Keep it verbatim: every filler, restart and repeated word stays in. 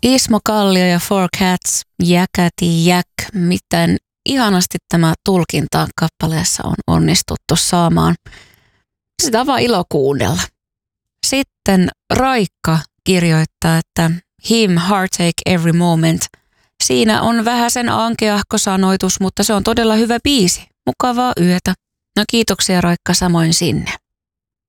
Ismo Kallio ja Four Cats, jäkäti jäk, miten ihanasti tämä tulkinta kappaleessa on onnistuttu saamaan. Sitä on vaan ilo kuunnella. Sitten Raikka kirjoittaa, että Him, Heartache Every Moment. Siinä on vähän sen ankeahko sanoitus, mutta se on todella hyvä biisi. Mukavaa yötä. No kiitoksia Raikka samoin sinne.